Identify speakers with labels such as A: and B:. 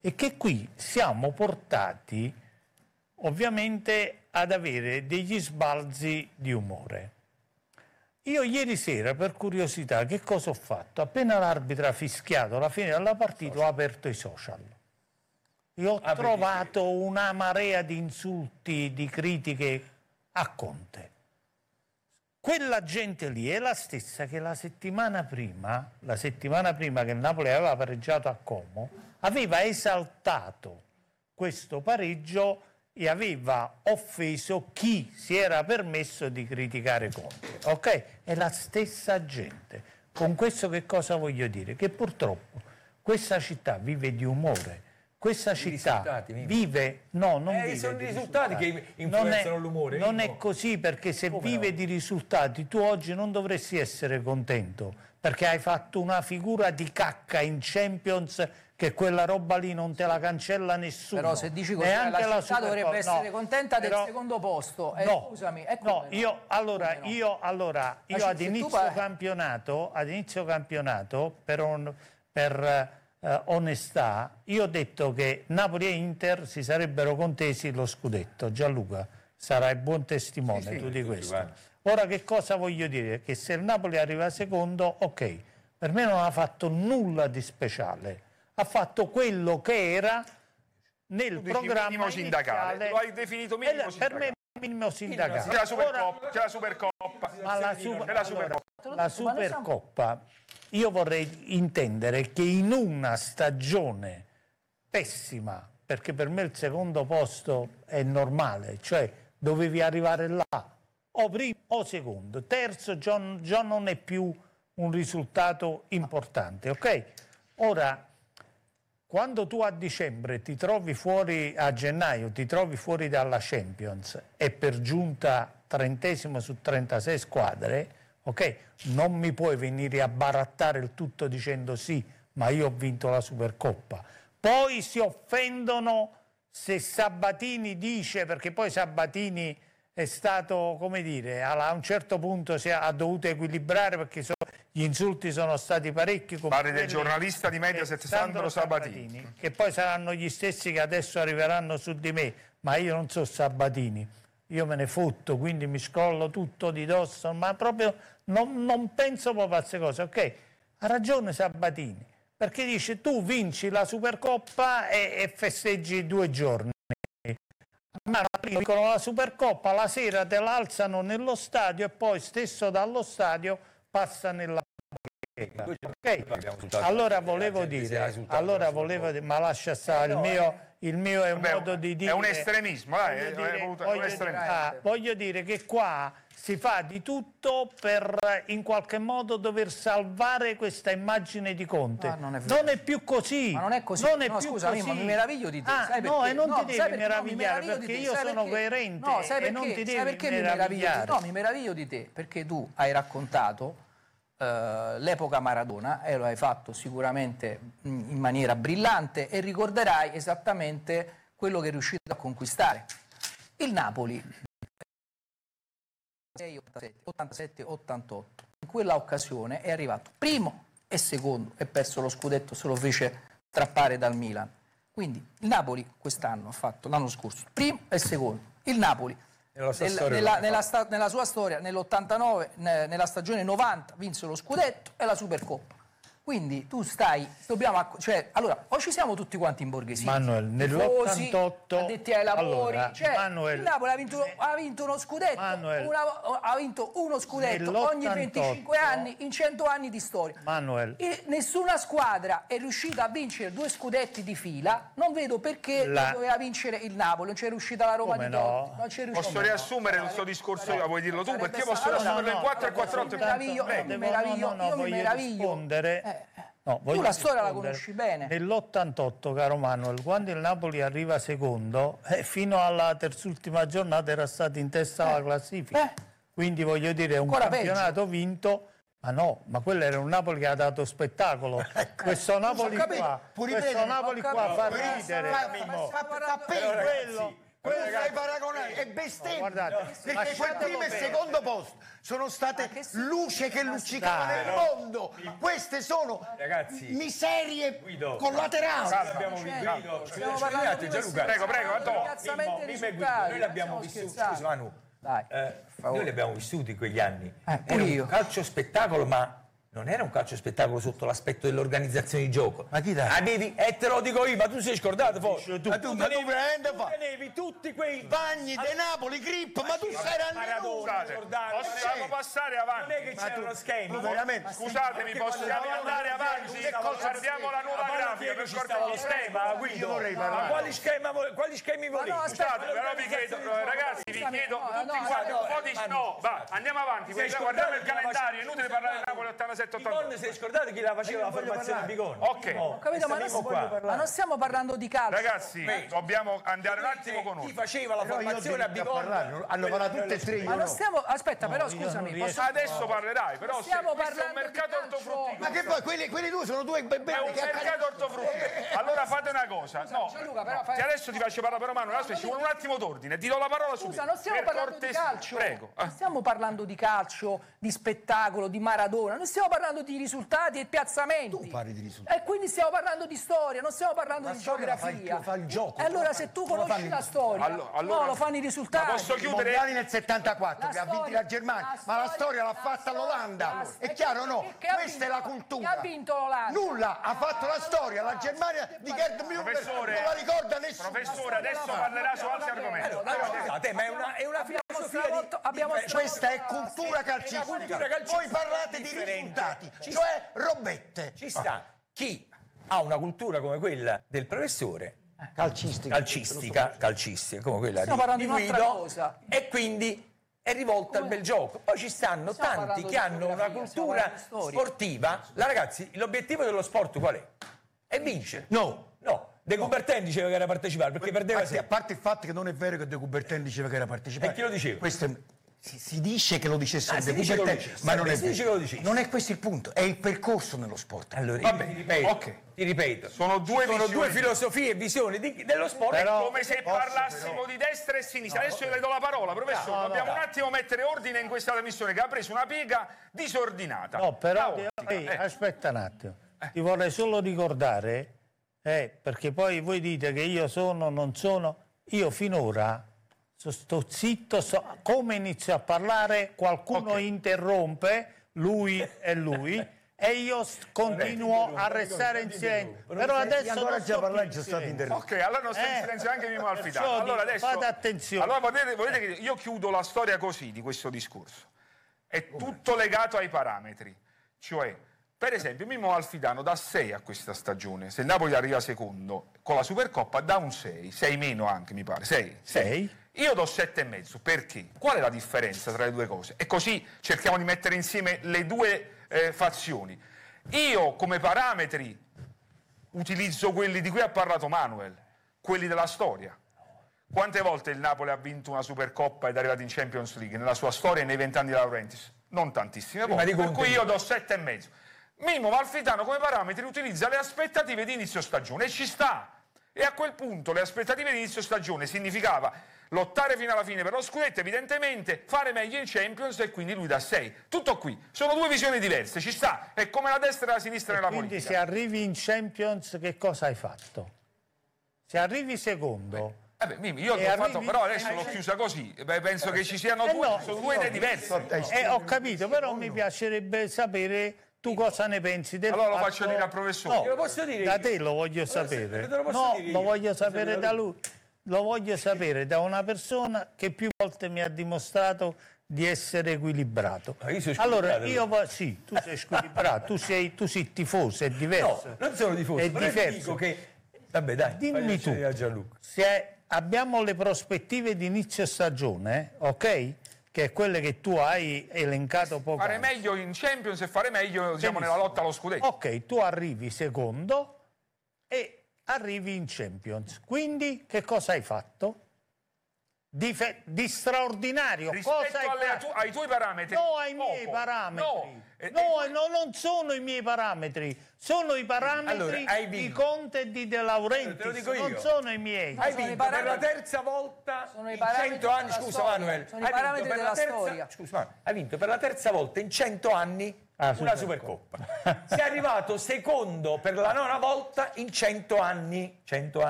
A: è che qui siamo portati ovviamente ad avere degli sbalzi di umore. Io ieri sera, per curiosità, che cosa ho fatto? Appena l'arbitro ha fischiato alla fine della partita, ho aperto i social. Io ho trovato una marea di insulti, di critiche a Conte. Quella gente lì è la stessa che la settimana prima che il Napoli aveva pareggiato a Como, aveva esaltato questo pareggio e aveva offeso chi si era permesso di criticare Conte. Ok? È la stessa gente. Con questo che cosa voglio dire? Che purtroppo questa città vive di umore. Questa città vive... No, non vive
B: sono
A: di
B: i risultati che influenzano l'umore.
A: Non è così, perché se vive di risultati, tu oggi non dovresti essere contento, perché hai fatto una figura di cacca in Champions, che quella roba lì non te la cancella nessuno.
C: Però se dici così, la città dovrebbe essere contenta del secondo posto.
A: No,
C: scusami,
A: io ad inizio campionato, per onestà, io ho detto che Napoli e Inter si sarebbero contesi lo scudetto. Gianluca, sarai buon testimone tu di questo. Ora che cosa voglio dire? Che se il Napoli arriva secondo, ok, per me non ha fatto nulla di speciale, ha fatto quello che era nel programma iniziale.
B: Lo hai definito minimo sindacale.
A: Per me minimo sindacale.
B: C'è la Supercoppa.
A: Ma la Supercoppa, io vorrei intendere che in una stagione pessima, perché per me il secondo posto è normale, cioè dovevi arrivare là, o primo o secondo, terzo già non è più un risultato importante, ok? Ora, quando tu a dicembre ti trovi fuori, a gennaio ti trovi fuori dalla Champions e per giunta 30° su 36 squadre, ok? Non mi puoi venire a barattare il tutto dicendo sì, ma io ho vinto la Supercoppa. Poi si offendono se Sabatini dice, perché poi Sabatini è stato, come dire, a un certo punto ha dovuto equilibrare, perché gli insulti sono stati parecchi.
B: Parli del giornalista di Mediaset Sandro Sabatini.
A: Che poi saranno gli stessi che adesso arriveranno su di me, ma io non so Sabatini. Io me ne fotto, quindi mi scrollo tutto di dosso, ma proprio non penso proprio a queste cose, ok? Ha ragione Sabatini, perché dice tu vinci la Supercoppa e festeggi 2 giorni. Ma vincono la Supercoppa, la sera te l'alzano nello stadio e poi stesso dallo stadio passa nella bacheca. Ok? Allora volevo dire, ma lascia stare, il mio è un modo di dire...
B: È un estremismo,
A: voglio dire che qua si fa di tutto per in qualche modo dover salvare questa immagine di Conte.
C: Non
A: è più così.
C: Ma non è così.
A: Non è più
C: scusa,
A: così.
C: Ma mi meraviglio di te. Sai
A: no,
C: perché?
A: e non ti devi
C: mi
A: meravigliare, perché io sono coerente.
C: No, sai
A: e non ti devi
C: perché
A: meravigliare.
C: mi meraviglio di te, perché tu hai raccontato l'epoca Maradona e lo hai fatto sicuramente in maniera brillante e ricorderai esattamente quello che è riuscito a conquistare. Il Napoli 87-88 in quella occasione è arrivato primo e secondo e perso lo scudetto, se lo fece strappare dal Milan. Quindi il Napoli quest'anno ha fatto, l'anno scorso, primo e secondo. Il Napoli nella sua storia, nell'89, nella stagione 90, vinse lo scudetto e la Supercoppa. Quindi tu allora, o ci siamo tutti quanti in borghesia.
A: Manuel, nell'88
C: addetti ai lavori,
A: Manuel,
C: il Napoli ha vinto uno scudetto, ha vinto uno scudetto ogni 25 anni in 100 anni di storia.
A: Manuel,
C: e nessuna squadra è riuscita a vincere 2 scudetti di fila. Non vedo perché doveva vincere il Napoli, non c'è riuscita la Roma di Totti. Non c'è riuscita.
B: Posso riassumere il suo discorso io? Vuoi dirlo tu? Perché io posso riassumerlo in 4 e 4
C: mi meraviglio. Tu la storia la conosci bene.
A: Nell'88, caro Manuel, quando il Napoli arriva secondo, fino alla terzultima giornata era stato in testa alla classifica. Quindi voglio dire, è un campionato vinto. Ma quello era un Napoli che ha dato spettacolo. Questo Napoli qua fa ridere.
D: quello che hai paragonato è bestemmia, perché quel primo e secondo posto sono state luce che luccicavano nel mondo. Queste sono miserie collaterali.
E: Stiamo parlando di Gianluca. Noi l'abbiamo vissuto, scusa Manu, noi li abbiamo vissuti in quegli anni. Era un calcio spettacolo, ma non era un calcio spettacolo sotto l'aspetto dell'organizzazione di gioco.
D: Ma chi dai?
E: Avevi, te lo dico io, ma tu sei scordato forse?
D: Ma tu
E: tenevi tutti quei
D: bagni di Napoli, Grip, ma tu sei
B: Maradona, possiamo passare avanti.
E: Non è che c'erano schemi.
B: Scusatemi, possiamo andare avanti? Guardiamo la nuova grafica per
E: lo schema, Guido. Ma quali schemi volete?
B: Scusate, però vi chiedo, ragazzi, vi chiedo tutti quanti un po' di... No, va, andiamo avanti, guardiamo il calendario, è inutile parlare di Napoli 87-88.
E: Bigon, sei scordato chi la faceva la formazione a Bigon?
B: Ok.
C: Capito, ma non stiamo parlando di calcio.
B: Ragazzi, dobbiamo andare un attimo con
E: chi
B: ordine.
E: faceva la formazione a Bigon?
D: hanno parlato tutte e tre.
C: Ma non stiamo... Aspetta, però scusami.
B: Adesso parlerai, però
C: stiamo
B: questo è un
C: parlando
B: mercato ortofrutticolo.
D: Ma che poi quelli due sono due
B: È un mercato ortofrutticolo. Allora fate una cosa. No, adesso ti faccio parlare però Manu, aspetta, ci vuole un attimo d'ordine. Ti do la parola subito.
C: Scusa, non stiamo parlando di calcio.
B: Prego.
C: Non stiamo parlando di calcio, di spettacolo, di Maradona. Non stiamo parlando di risultati e piazzamenti.
D: Tu parli di risultati.
C: E quindi stiamo parlando di storia, non stiamo parlando di geografia.
D: Fa il gioco.
C: E allora se tu conosci la storia, no, lo fanno i risultati.
B: Posso chiudere?
D: I mondiali nel 74 che ha vinto la Germania, ma la storia l'ha fatta l'Olanda. È chiaro no? Questa è la cultura.
C: Che ha vinto l'Olanda?
D: Nulla, ha fatto la storia, la Germania di Gerd Müller non la ricorda nessuno.
B: Professore, adesso parlerà su altri argomenti.
E: Ma è una filosofia
D: Questa è cultura calcistica. Voi parlate di risultati, cioè robette.
E: Ci sta chi ha una cultura come quella del professore calcistica come quella di Guido, e quindi è rivolta al bel gioco. Poi ci stanno tanti che hanno una cultura sportiva. Ragazzi, l'obiettivo dello sport qual è? È vincere.
D: No.
E: De Coubertin diceva che era partecipare perché perdeva
D: A parte il fatto che non è vero che De Coubertin diceva che era partecipare.
E: E chi lo diceva?
D: Questo si dice che lo dicesse
E: si
D: De
E: dice che lo
D: Coubertin,
E: dicesse.
D: ma non è
E: Si dice che lo
D: vero.
E: dicesse.
D: Non è questo il punto, è il percorso nello sport.
E: Allora,
B: Vabbè,
E: ti ripeto,
B: sono due
E: filosofie e visioni dello sport.
B: È come se parlassimo di destra e sinistra. Adesso le do la parola, professore. Dobbiamo un attimo mettere ordine in questa trasmissione che ha preso una piega disordinata.
A: No, però aspetta un attimo. Ti vorrei solo ricordare, perché poi voi dite che io sono, non sono, io finora sto zitto, come inizio a parlare qualcuno interrompe, lui e io continuo a restare insieme. Però adesso
D: ancora già parlare già stato interrotto.
B: Ok, allora non sta in silenzio anche Mimo Alfitano. Allora adesso
A: fate attenzione.
B: Allora volete che io chiudo la storia così di questo discorso. È tutto legato ai parametri. Cioè, per esempio, Mimo Alfitano dà 6 a questa stagione. Se il Napoli arriva secondo con la Supercoppa dà un 6, 6 meno anche mi pare, 6. Io do 7,5, perché? Qual è la differenza tra le due cose? E così cerchiamo di mettere insieme le due fazioni. Io come parametri utilizzo quelli di cui ha parlato Manuel, quelli della storia. Quante volte il Napoli ha vinto una Supercoppa ed è arrivato in Champions League nella sua storia e nei 20 anni di Laurentiis? Non tantissime volte, per cui io do 7,5. Mimo Amalfitano come parametri utilizza le aspettative di inizio stagione e ci sta. E a quel punto le aspettative di inizio stagione significava lottare fino alla fine per lo scudetto, evidentemente fare meglio in Champions, e quindi lui da 6. Tutto qui. Sono due visioni diverse, ci sta. È come la destra e la sinistra nella
A: quindi
B: politica.
A: se arrivi in Champions che cosa hai fatto? Se arrivi secondo...
B: io l'ho fatto, però adesso l'ho chiusa così. Penso che ci siano sono due idee diverse.
A: Ho capito, però mi piacerebbe sapere tu cosa ne pensi del
B: Allora lo
A: fatto...
B: faccio dire al professore.
A: No,
E: lo posso dire
A: da te lo voglio sapere. Lo voglio sapere da lui. Lo voglio sapere da una persona che più volte mi ha dimostrato di essere equilibrato. Allora sì, tu sei squilibrato, tu sei tifoso, è diverso.
E: No, non sono tifoso,
A: è
E: però
A: diverso.
E: dico che... Vabbè, dai,
A: dimmi tu, se abbiamo le prospettive di inizio stagione, ok? Che è quelle che tu hai elencato poco.
B: Fare meglio in Champions e fare meglio, diciamo, nella lotta allo scudetto.
A: Ok, tu arrivi secondo e arrivi in Champions. Quindi che cosa hai fatto? di straordinario.
B: Rispetto ai tuoi parametri?
A: No, ai miei parametri. No, non sono i miei parametri, sono i parametri di Conte e di De Laurentiis, non sono i miei.
E: Hai vinto per la terza volta in 100 anni, scusa Manuel,
C: sono i parametri della storia.
E: Scusa, hai vinto per la terza volta in 100 anni una Supercoppa. Sei arrivato secondo per la 9ª volta in 100 anni.